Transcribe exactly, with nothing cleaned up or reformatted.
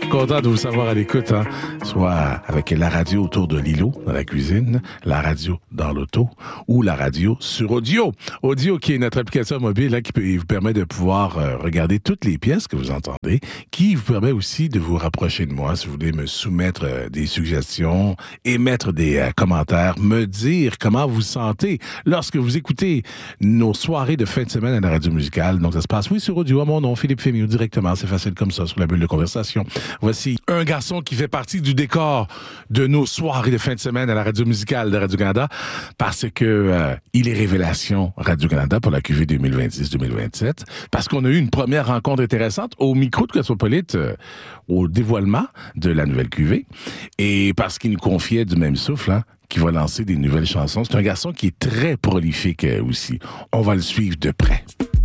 Content de vous savoir à l'écoute, hein? Soit avec la radio autour de l'îlot, dans la cuisine, la radio dans l'auto ou la radio sur Audio. Audio qui est notre application mobile hein, qui peut, vous permet de pouvoir euh, regarder toutes les pièces que vous entendez, qui vous permet aussi de vous rapprocher de moi si vous voulez me soumettre euh, des suggestions, émettre des euh, commentaires, me dire comment vous sentez lorsque vous écoutez nos soirées de fin de semaine à la radio musicale. Donc ça se passe, oui, sur Audio, à mon nom, Philippe Fémieux, directement, c'est facile comme ça, sur la bulle de conversation. Voici un garçon qui fait partie du décor de nos soirées de fin de semaine à la radio musicale de Radio-Canada parce que euh, il est révélation Radio-Canada pour la Q V deux mille vingt-six deux mille vingt-sept, parce qu'on a eu une première rencontre intéressante au micro de Cosmopolite euh, au dévoilement de la nouvelle Q V, et parce qu'il nous confiait du même souffle, hein, qui va lancer des nouvelles chansons. C'est un garçon qui est très prolifique euh, aussi. On va le suivre de près.